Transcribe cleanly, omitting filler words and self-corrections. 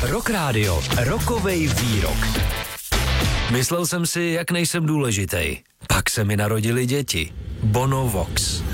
Rock Radio, rokovej výrok. Myslel jsem si, jak nejsem důležitej. Pak se mi narodili děti. Bono Vox.